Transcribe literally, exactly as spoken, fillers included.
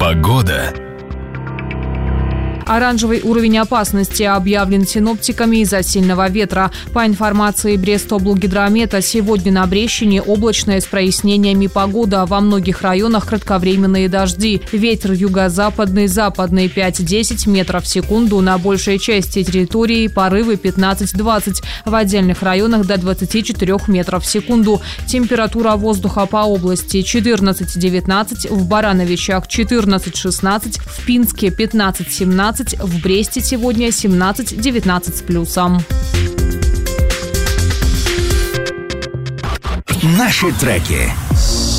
Погода. Оранжевый уровень опасности объявлен синоптиками из-за сильного ветра. По информации Брестоблгидромета, сегодня на Брещине облачная с прояснениями погода. Во многих районах кратковременные дожди. Ветер юго-западный, западный пять-десять метров в секунду. На большей части территории порывы пятнадцать-двадцать. В отдельных районах до двадцати четырёх метров в секунду. Температура воздуха по области четырнадцать-девятнадцать, в Барановичах четырнадцать-шестнадцать, в Пинске пятнадцать-семнадцать, в Бресте сегодня семнадцать-девятнадцать с плюсом. Наши треки.